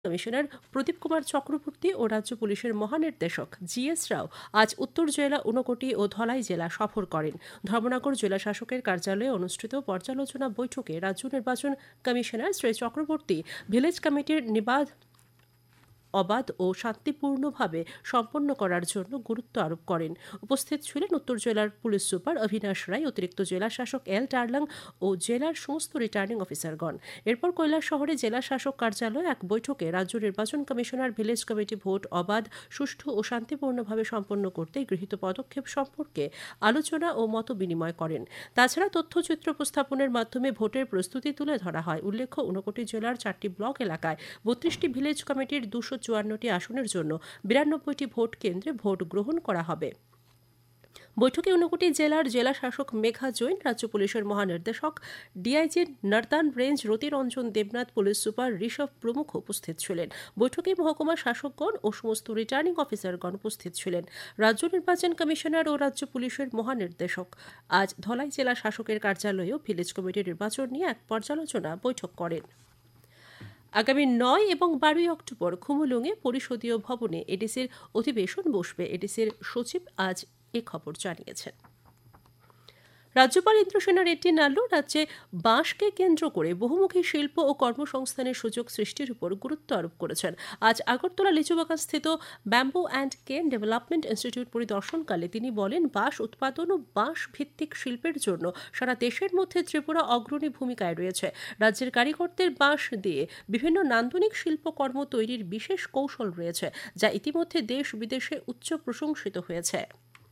Commissioner প্রদীপ কুমার চক্রবর্তী ও রাজ্য পুলিশের মহানির্দেশক GS রাও আজ উত্তর জেলা, ঊনকোটি ও ধলাই জেলা সফর করেন। ধর্মনগর জেলা শাসকের কার্যালয়ে অনুষ্ঠিত পর্যালোচনা বৈঠকে রাজ্য নির্বাচন কমিশনার শ্রী চক্রবর্তী ভিলেজ কমিটির অবাধ ও শান্তিপূর্ণভাবে সম্পন্ন করার জন্য গুরুত্ব আরোপ করেন। উপস্থিত ছিলেন উত্তর জেলার পুলিশ সুপার অভিনাশ রায়, অতিরিক্ত জেলা শাসক L টার্লাং ও জেলার সমস্ত রিটার্নিং অফিসারগণ। এরপর কৈলাসহরে জেলা শাসক কার্যালয়ে এক বৈঠকে রাজ্য নির্বাচন কমিশনার ভিলেজ কমিটি ভোট অবাধ, সুষ্ঠু ও শান্তিপূর্ণভাবে সম্পন্ন করতে গৃহীত পদক্ষেপ সম্পর্কে আলোচনা ও মত বিনিময় করেন। তাছাড়া তথ্যচিত্র উপস্থাপনের মাধ্যমে ভোটের প্রস্তুতি তুলে ধরা হয়। উল্লেখ্য, ঊনকোটি জেলার 4টি ব্লক এলাকায় 32টি ভিলেজ কমিটির 254টি আসনের জন্য 92টি ভোট কেন্দ্রে ভোট গ্রহণ করা হবে। বৈঠকে ঊনকোটি জেলার জেলা শাসক মেঘা জৈন, রাজ্য পুলিশের মহানির্দেশক DIG Northern range রতিরঞ্জন Debnath, police super Rishabh প্রমুখ উপস্থিত ছিলেন। বৈঠকে মহকুমা শাসকগণ ও সমস্ত রিটার্নিং অফিসারগণ উপস্থিত ছিলেন। রাজ্য নির্বাচন কমিশনার ও রাজ্য পুলিশের মহানির্দেশক আজ ধলাই জেলা শাসকের কার্যালয়েও ভিলেজ কমিটির নির্বাচন নিয়ে এক পর্যালোচনা বৈঠক করেন। আগামী 9 এবং 12 অক্টোবর খুমুলুঙে পরিষদীয় ভবনে এডিসির অধিবেশন বসবে। এডিসির সচিব আজ এ খবর জানিয়েছেন। রাজ্যপাল ইন্দ্রসেনা রেড্ডি নাল্লু রাজ্যে বাঁশকে কেন্দ্র করে বহুমুখী শিল্প ও কর্মসংস্থানের সুযোগ সৃষ্টির উপর গুরুত্ব আরোপ করেছেন। আজ আগরতলা লিচুবাগানস্থিত ব্যাম্বু অ্যান্ড কেন ডেভেলপমেন্ট ইনস্টিটিউট পরিদর্শনকালে তিনি বলেন, বাঁশ উৎপাদন ও বাঁশ ভিত্তিক শিল্পের জন্য সারা দেশের মধ্যে ত্রিপুরা অগ্রণী ভূমিকায় রয়েছে। রাজ্যের কারিগরদের বাঁশ দিয়ে বিভিন্ন নান্দনিক শিল্পকর্ম তৈরির বিশেষ কৌশল রয়েছে, যা ইতিমধ্যে দেশ বিদেশে উচ্চ প্রশংসিত হয়েছে।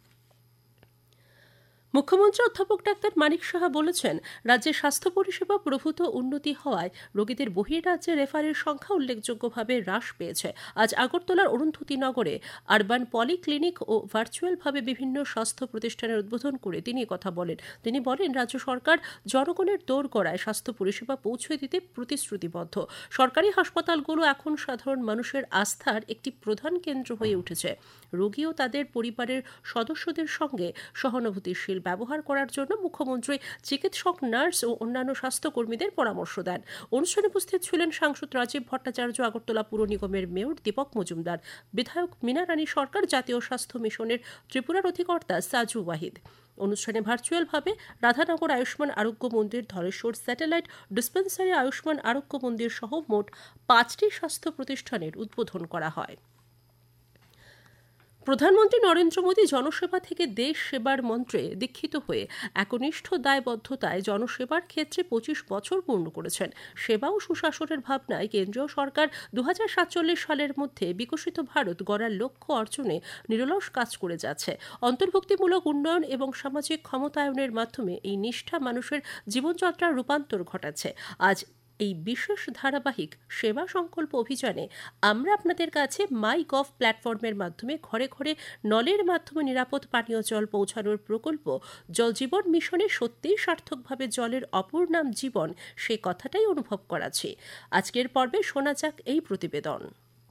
মুখ্যমন্ত্রী অধ্যাপক ডাক্তার মানিক সাহা বলেছেন, রাজ্যের স্বাস্থ্য পরিষেবা প্রভূত উন্নতি হওয়ায় রোগীদের বহির্রাজ্যে রেফারের সংখ্যা উল্লেখযোগ্যভাবে হ্রাস পেয়েছে। আজ আগরতলার অরুন্ধতী নগরে আরবান পলিক্লিনিক ও ভার্চুয়ালভাবে বিভিন্ন স্বাস্থ্য প্রতিষ্ঠানের উদ্বোধন করে তিনি কথা বলেন। তিনি বলেন, রাজ্য সরকার জনগণের দোরগোড়ায় স্বাস্থ্য পরিষেবা পৌঁছে দিতে প্রতিশ্রুতিবদ্ধ। সরকারি হাসপাতালগুলো এখন সাধারণ মানুষের আস্থার একটি প্রধান কেন্দ্র হয়ে উঠেছে। রোগী ও তাদের পরিবারের সদস্যদের সঙ্গে সহানুভূতিশীল ব্যবহার করার জন্য মুখ্যমন্ত্রী চিকিৎসক, নার্স ও অন্যান্য স্বাস্থ্যকর্মীদের পরামর্শ দেন। অনুষ্ঠানে উপস্থিত ছিলেন সাংসদ রাজীব ভট্টাচার্য, আগরতলা পুর নিগমের মেয়র দীপক মজুমদার, বিধায়ক মীনা রানী সরকার, জাতীয় স্বাস্থ্য মিশনের ত্রিপুরার অধিকর্তা সাজু ওয়াহিদ। অনুষ্ঠানে ভার্চুয়ালভাবে রাধানগর আয়ুষ্মান আরোগ্য মন্দির, ধলেশ্বর স্যাটেলাইট ডিসপেন্সারি আয়ুষ্মান আরোগ্য মন্দির সহ মোট 5টি স্বাস্থ্য প্রতিষ্ঠানের উদ্বোধন করা হয়। প্রধানমন্ত্রী নরেন্দ্র মোদী জনসেবা থেকে দেশ সেবার মন্ত্রে দীক্ষিত হয়ে একনিষ্ঠ দায়বদ্ধতায় জনসেবার ক্ষেত্রে 25 বছর পূর্ণ করেছেন। সেবা ও সুশাসনের ভাবনায় কেন্দ্রীয় সরকার 2047 সালের মধ্যে বিকশিত ভারত গড়ার লক্ষ্য অর্জনে নিরলস কাজ করে যাচ্ছে। অন্তর্ভুক্তিমূলক উন্নয়ন এবং সামাজিক ক্ষমতায়নের মাধ্যমে এই নিষ্ঠা মানুষের জীবনযাত্রার রূপান্তর ঘটাচ্ছে। আজ এই বিশেষ ধারাবাহিক সেবা সংকল্প অভিযানে আমরা আপনাদের কাছে মাই গভ প্ল্যাটফর্মের মাধ্যমে ঘরে ঘরে নলের মাধ্যমে নিরাপদ পানীয় জল পৌঁছানোর প্রকল্প জল জীবন মিশনে সত্যিই সার্থকভাবে জলের অপর নাম জীবন, সে কথাটাই অনুভব করাচ্ছি। আজকের পর্বে শোনা যাক এই প্রতিবেদন।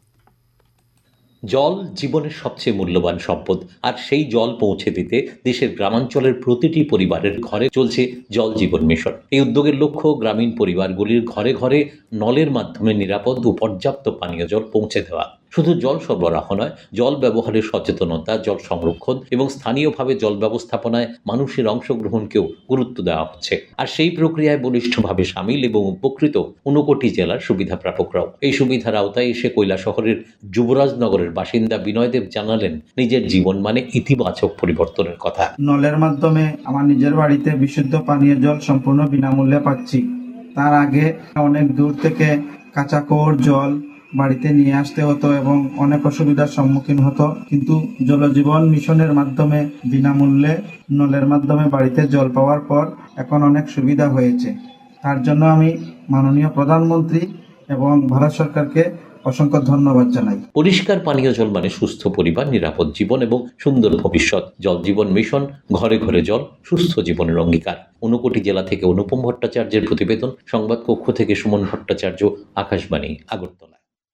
জল জীবনের সবচেয়ে মূল্যবান সম্পদ, আর সেই জল পৌঁছে দিতে দেশের গ্রামাঞ্চলের প্রতিটি পরিবারের ঘরে চলছে জল জীবন মিশন। এই উদ্যোগের লক্ষ্য গ্রামীণ পরিবারগুলির ঘরে ঘরে নলের মাধ্যমে নিরাপদ ও পর্যাপ্ত পানীয় জল পৌঁছে দেওয়া। শুধু জল সরবরাহ নয়, জল ব্যবহারের সচেতনতা, জল সংরক্ষণ এবং স্থানীয়ভাবে জল ব্যবস্থাপনায় মানুষের অংশগ্রহণকেও গুরুত্ব দেওয়া হচ্ছে। আর সেই প্রক্রিয়ায় বলিষ্ঠভাবে সামিল এবং উপকৃত 59 জেলার সুবিধাপ্রাপকরাও। এই সুবিধার আওতায় এসে কৈলাসহরের যুবরাজনগরের বাসিন্দা বিনয়দেব জানালেন নিজের জীবন মানে ইতিবাচক পরিবর্তনের কথা। নলের মাধ্যমে আমার নিজের বাড়িতে বিশুদ্ধ পানীয় জল সম্পূর্ণ বিনামূল্যে পাচ্ছি। তার আগে অনেক দূর থেকে কাঁচা কুয়োর জল বাড়িতে নিয়ে আসতে হতো এবং অনেক অসুবিধার সম্মুখীন হতো, কিন্তু জলজীবন মিশনের মাধ্যমে বিনামূল্যে নলের মাধ্যমে বাড়িতে জল পাওয়ার পর এখন অনেক সুবিধা হয়েছে। তার জন্য আমি মাননীয় প্রধানমন্ত্রী এবং ভারত সরকারকে অসংখ্য ধন্যবাদ জানাই। পরিষ্কার পানীয় জল মানে সুস্থ পরিবার, নিরাপদ জীবন এবং সুন্দর ভবিষ্যৎ। জল জীবন মিশন, ঘরে ঘরে জল, সুস্থ জীবনের অঙ্গীকার। 59 জেলা থেকে অনুপম ভট্টাচার্যের প্রতিবেদন। সংবাদ কক্ষ থেকে সুমন ভট্টাচার্য, আকাশবাণী, আগরতলা।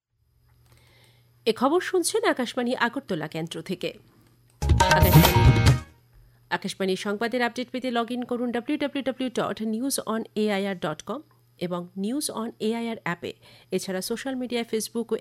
এ খবর শুনছেন আকাশবাণী আগরতলা কেন্দ্র থেকে। আকাশবাণী সংবাদের আপডেট পেতে লগ ইন করুন www.newsonair.com এবং নিউজ অন এআইআর অ্যাপে। এছাড়া সোশ্যাল মিডিয়ায় ফেসবুক ও